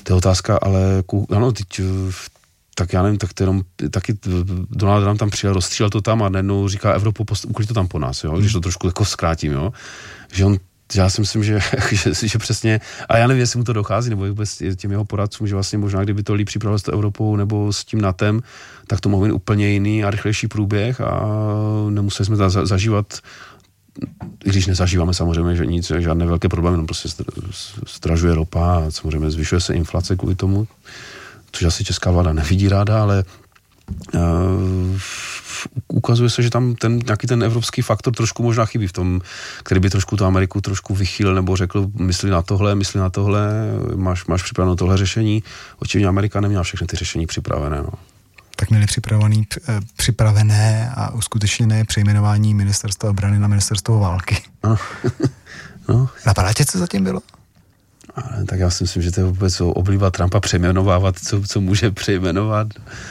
To je otázka, ale ano, teď, tak já nevím, tak to jenom, taky Donald Trump tam přijel, rozstřílel to tam a najednou říká Evropu, uklid to tam po nás, jo, když to trošku jako zkrátím, jo, že on, já si myslím, že přesně, a já nevím, jestli mu to dochází, nebo vůbec těm jeho poradcům, že vlastně možná, kdyby to líp připravil s tou Evropou nebo s tím NATEM, tak to mohl být úplně jiný a rychlejší průběh a nemuseli jsme zažívat, i když nezažíváme samozřejmě, že nic, žádné velké problémy, jenom prostě zdražuje ropa a samozřejmě zvyšuje se inflace kvůli tomu, což asi česká vláda nevidí ráda, ale ukazuje se, že tam nějaký ten evropský faktor trošku možná chybí v tom, který by trošku tu Ameriku trošku vychýlil nebo řekl, myslí na tohle, máš připraveno tohle řešení. Očividně Amerika neměla všechny ty řešení připravené. No. Tak měli připravené a uskutečněné přejmenování ministerstva obrany na ministerstvo války. No. Napadá tě, co zatím bylo? Ale, tak já si myslím, že to je vůbec obliba Trumpa přejmenovávat, co může přejmenovat.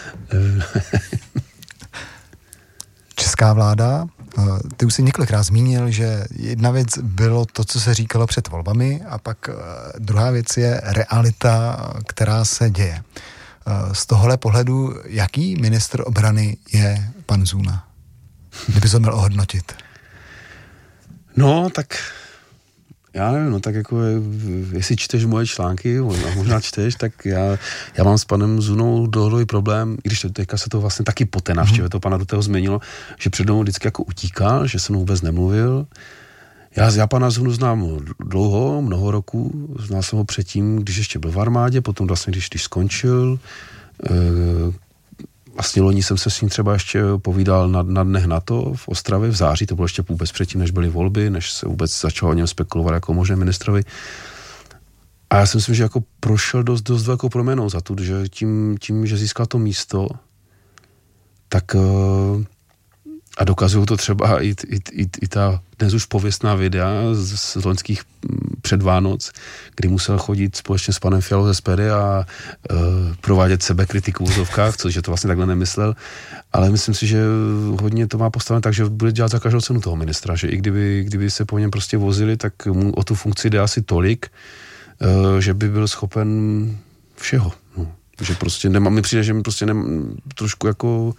Česká vláda, ty už si několikrát zmínil, že jedna věc bylo to, co se říkalo před volbami a pak druhá věc je realita, která se děje. Z tohohle pohledu, jaký ministr obrany je pan Zuna? Kdyby se měl ohodnotit. No, tak já nevím, no tak jako jestli čteš moje články, možná čteš, tak já mám s panem Zunou dlouhodobý problém, i když teďka se to vlastně taky po té návštěvě toho pana Dutého změnilo, že před mnou vždycky jako utíkal, že se mnou vůbec nemluvil. Já pana Zunu znám dlouho, mnoho roků, znal jsem ho předtím, když ještě byl v armádě, potom vlastně, když skončil. Vlastně loni jsem se s ním třeba ještě povídal na dnech NATO v Ostravě v září, to bylo ještě vůbec předtím, než byly volby, než se vůbec začalo o něm spekulovat jako možné ministrovi. A já si myslím, že jako prošel dost velkou proměnou za to, že tím, že získal to místo, tak a dokazují to třeba i ta dnes už pověstná videa z loňských předvánoc, kdy musel chodit společně s panem Fialou ze SPD a provádět sebekritiku v úzovkách, což to vlastně takhle nemyslel, ale myslím si, že hodně to má postavené tak, že bude dělat za každou cenu toho ministra, že i kdyby se po něm prostě vozili, tak mu o tu funkci jde asi tolik, že by byl schopen všeho. No. Že prostě mi přijde, že mi prostě trošku jako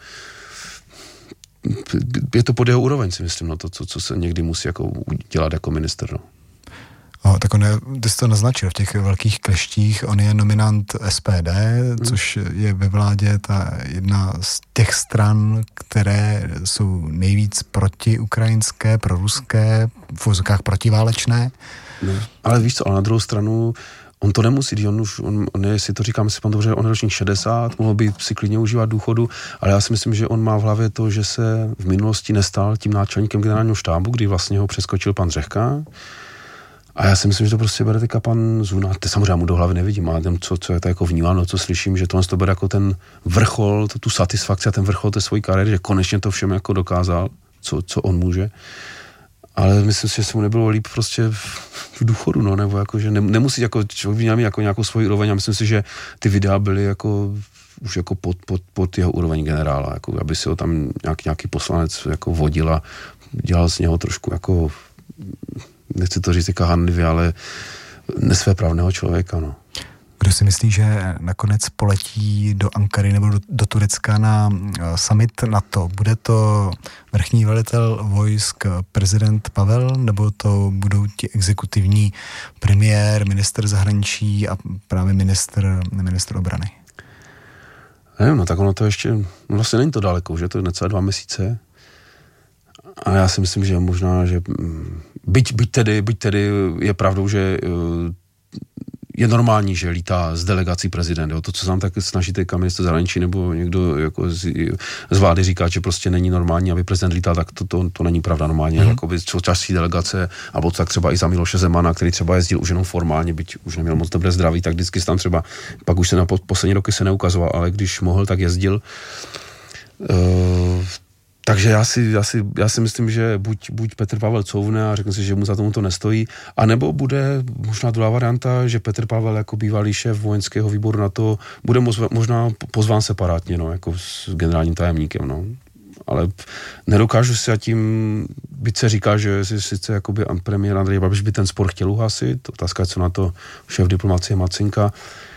je to pod jeho úroveň, si myslím, no to, co se někdy musí jako udělat jako minister, no. Tak ty jsi to naznačil v těch velkých kleštích, on je nominant SPD, což je ve vládě ta jedna z těch stran, které jsou nejvíc protiukrajinské, proruské, v uvozovkách protiválečné. No, ale víš co, ale na druhou stranu on to nemusí, on je, si to říkám, si pan dobře, on je ročník 60, mohl by si klidně užívat důchodu, ale já si myslím, že on má v hlavě to, že se v minulosti nestal tím náčelníkem generálního štábu, kdy vlastně ho přeskočil pan Řehka. A já si myslím, že to prostě bere teďka pan Zuna. Ty samozřejmě mu do hlavy nevidím, ale co je to jako vnímáno, co slyším, že to bere jako ten vrchol, tu satisfakci a ten vrchol té svojí kariéry, že konečně to všem jako dokázal, co on může. Ale myslím si, že se mu nebylo líp prostě v důchodu, no, nebo jako, že nemusí jako člověk měl mít jako nějakou svoji úroveň a myslím si, že ty videa byly jako už jako pod jeho úroveň generála, jako aby si ho tam nějaký poslanec jako vodil a dělal z něho trošku jako, nechci to říct jako handlivě, ale nesvéprávného člověka, no. Kdo si myslí, že nakonec poletí do Ankary nebo do Turecka na summit NATO? Bude to vrchní velitel vojsk prezident Pavel, nebo to budou ti exekutivní premiér, ministr zahraničí a právě ministr obrany? Nevím, no tak ono to ještě, vlastně není to daleko, že to je necelé 2 měsíce. A já si myslím, že možná, že byť tedy je pravdou, že je normální, že lítá z delegací prezident. Jo? To, co se nám tak snaží teďka ministr zahraničí nebo někdo jako z vlády říká, že prostě není normální, aby prezident lítal, tak to není pravda normálně. Jakoby součástí delegace, alebo tak třeba i za Miloše Zemana, který třeba jezdil už jenom formálně, byť už neměl moc dobré zdraví, tak vždycky tam třeba, pak už se na poslední roky se neukazoval, ale když mohl, tak jezdil. Takže já si myslím, že buď Petr Pavel couvne a řekne si, že mu za tomu to nestojí, anebo bude možná druhá varianta, že Petr Pavel jako bývalý šéf vojenského výboru NATO bude možná pozván separátně, no, jako s generálním tajemníkem, no. Ale nedokážu si a tím, byť se říká, že sice jakoby premiér Andrej Babiš by ten spor chtěl uhasit, otázka, co na to šéf diplomacie Macinka,